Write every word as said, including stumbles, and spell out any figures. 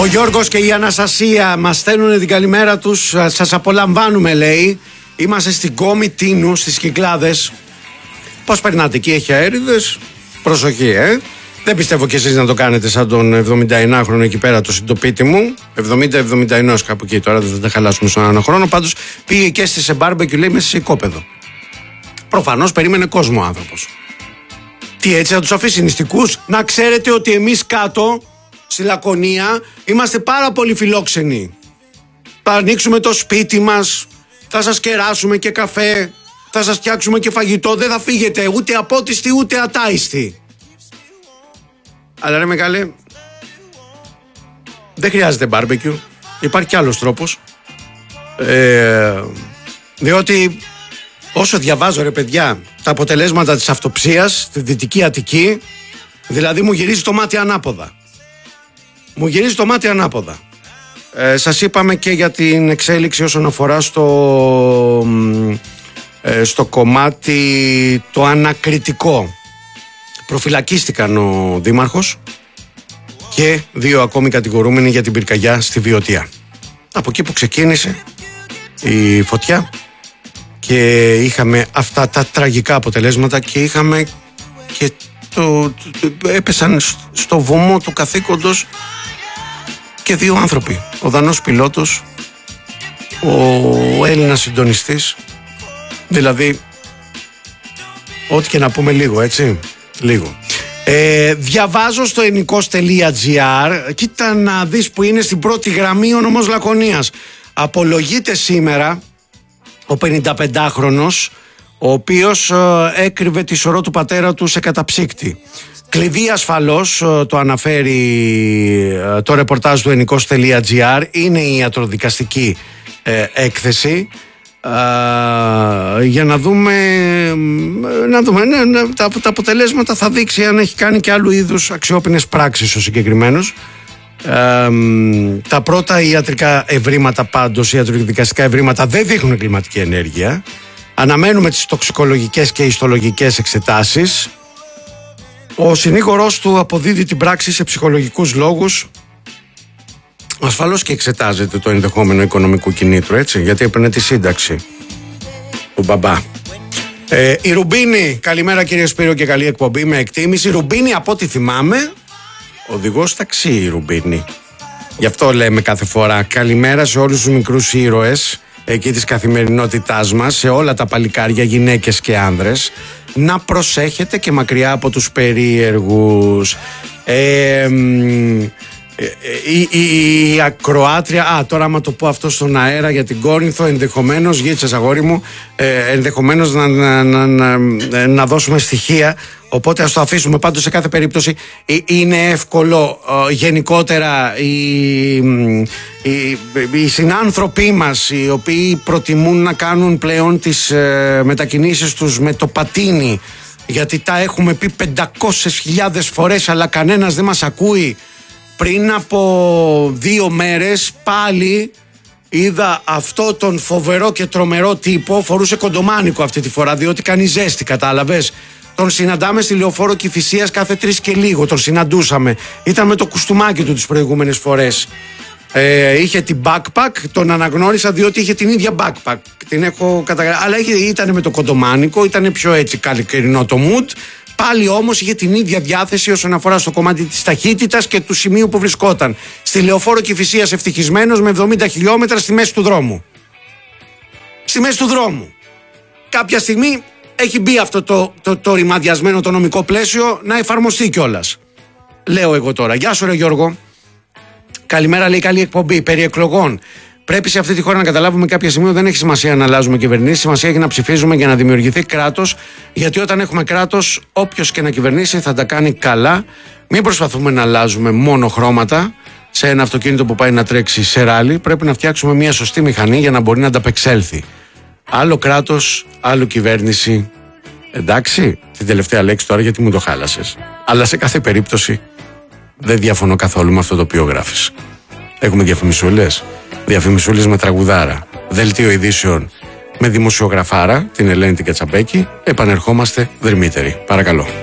Ο Γιώργος και η Αναστασία μας στέλνουν την καλημέρα τους. Σας απολαμβάνουμε, λέει. Είμαστε στην Κόμη Τίνου, στις Κυκλάδες. Πώς περνάτε εκεί, έχει αέριδες? Προσοχή, ε. Δεν πιστεύω κι εσείς να το κάνετε σαν τον εβδομηνταενάχρονο εκεί πέρα, το συντοπίτη μου. εβδομήντα εβδομήντα εννέα κάπου εκεί, τώρα δεν θα τα χαλάσουμε στον ένα χρόνο. Πάντως πήγε και σε μπάρμπεκιου, λέει, μέσα σε οικόπεδο. Προφανώς περίμενε κόσμο ο άνθρωπος. Τι, έτσι θα τους αφήσει νηστικούς? Να ξέρετε ότι εμείς κάτω στη Λακωνία είμαστε πάρα πολύ φιλόξενοι. Θα ανοίξουμε το σπίτι μας, θα σας κεράσουμε και καφέ, θα σας φτιάξουμε και φαγητό. Δεν θα φύγετε ούτε απότιστοι ούτε ατάιστοι. Αλλά ρε μεγάλε, δεν χρειάζεται μπάρμπεκιου. Υπάρχει κι άλλος τρόπος. Ε, διότι όσο διαβάζω, ρε παιδιά, τα αποτελέσματα της αυτοψίας στη Δυτική Αττική, δηλαδή μου γυρίζει το μάτι ανάποδα. Μου γυρίζει το μάτι ανάποδα. Ε, σας είπαμε και για την εξέλιξη όσον αφορά στο, ε, στο κομμάτι το ανακριτικό. Προφυλακίστηκαν ο δήμαρχος και δύο ακόμη κατηγορούμενοι για την πυρκαγιά στη Βιωτία. Από εκεί που ξεκίνησε η φωτιά και είχαμε αυτά τα τραγικά αποτελέσματα και είχαμε και το, το, το έπεσαν στο βωμό του καθήκοντος και δύο άνθρωποι. Ο Δανός πιλότος, ο Έλληνας συντονιστής, δηλαδή ό,τι και να πούμε λίγο, έτσι, λίγο. Ε, διαβάζω στο ενικός τελεία τζι άρ, κοίτα να δεις που είναι στην πρώτη γραμμή ο νομός Λακωνίας. Απολογείται σήμερα ο πενηνταπεντάχρονος, ο οποίος ε, έκρυβε τη σωρό του πατέρα του σε καταψύκτη. Κλειδί ασφαλώς, ε, το αναφέρει ε, το ρεπορτάζ του ενικός τελεία τζι άρ, είναι η ιατροδικαστική ε, έκθεση. Uh, για να δούμε, να δούμε ναι, ναι, τα, τα αποτελέσματα θα δείξει αν έχει κάνει και άλλου είδους αξιόπινες πράξεις ο συγκεκριμένος. Uh, τα πρώτα ιατρικά ευρήματα, πάντως, οι ιατροδικαστικά ευρήματα δεν δείχνουν εγκληματική ενέργεια. Αναμένουμε τις τοξικολογικές και ιστολογικές εξετάσεις. Ο συνήγορός του αποδίδει την πράξη σε ψυχολογικούς λόγους. Ασφαλώς και εξετάζεται το ενδεχόμενο οικονομικού κινήτρου, έτσι, γιατί έπαιρνε τη σύνταξη του μπαμπά. Ε, η Ρουμπίνη, καλημέρα κύριε Σπύρο και καλή εκπομπή με εκτίμηση. Η Ρουμπίνη, από ό,τι θυμάμαι, οδηγός ταξί η Ρουμπίνη. Γι' αυτό λέμε κάθε φορά καλημέρα σε όλους τους μικρούς ήρωες εκεί της καθημερινότητάς μας, σε όλα τα παλικάρια, γυναίκες και άνδρες. Να προσέχετε και μακριά από τους περίεργους. Ε, Η, η, η ακροάτρια, α, τώρα άμα το πω αυτό στον αέρα για την Κόρινθο, ενδεχομένως, γίτσες αγόρι μου, ε, ενδεχομένως να, να, να, να, να δώσουμε στοιχεία, οπότε ας το αφήσουμε. Πάντως σε κάθε περίπτωση ε, είναι εύκολο ε, γενικότερα οι, οι, οι συνάνθρωποι μας, οι οποίοι προτιμούν να κάνουν πλέον τις ε, μετακινήσεις τους με το πατίνι, γιατί τα έχουμε πει πεντακόσιες χιλιάδες φορές αλλά κανένας δεν μας ακούει. Πριν από δύο μέρες πάλι είδα αυτό τον φοβερό και τρομερό τύπο, φορούσε κοντομάνικο αυτή τη φορά διότι κάνει ζέστη, κατάλαβες. Τον συναντάμε στη Λεωφόρο Κηφισίας κάθε τρεις και λίγο, τον συναντούσαμε. Ήταν με το κουστούμάκι του τις προηγούμενες φορές. Ε, είχε την backpack, τον αναγνώρισα διότι είχε την ίδια backpack. Την έχω καταγράψει, αλλά είχε, ήταν με το κοντομάνικο, ήταν πιο έτσι καλοκαιρινό το mood. Πάλι όμως είχε την ίδια διάθεση όσον αφορά στο κομμάτι της ταχύτητας και του σημείου που βρισκόταν. Στη Λεωφόρο Κηφισίας ευτυχισμένος με εβδομήντα χιλιόμετρα στη μέση του δρόμου. Στη μέση του δρόμου. Κάποια στιγμή έχει μπει αυτό το, το, το ρημαδιασμένο το νομικό πλαίσιο να εφαρμοστεί κιόλας. Λέω εγώ τώρα. Γεια σου ρε Γιώργο. Καλημέρα, λέει, καλή εκπομπή. Περί εκλογών. Πρέπει σε αυτή τη χώρα να καταλάβουμε κάποια στιγμή δεν έχει σημασία να αλλάζουμε κυβερνήσεις. Σημασία έχει να ψηφίζουμε για να δημιουργηθεί κράτος. Γιατί όταν έχουμε κράτος, όποιος και να κυβερνήσει θα τα κάνει καλά. Μην προσπαθούμε να αλλάζουμε μόνο χρώματα σε ένα αυτοκίνητο που πάει να τρέξει σε ράλι. Πρέπει να φτιάξουμε μια σωστή μηχανή για να μπορεί να ανταπεξέλθει. Άλλο κράτος, άλλο κυβέρνηση. Εντάξει, την τελευταία λέξη τώρα γιατί μου το χάλασες. Αλλά σε κάθε περίπτωση δεν διαφωνώ καθόλου με αυτό το οποίο γράφεις. Έχουμε διαφημισούλες. Διαφημισούλες με τραγουδάρα. Δελτίο ειδήσεων με δημοσιογραφάρα, την Ελένη την Κατσαμπέκη. Επανερχόμαστε δερμύτεροι. Παρακαλώ.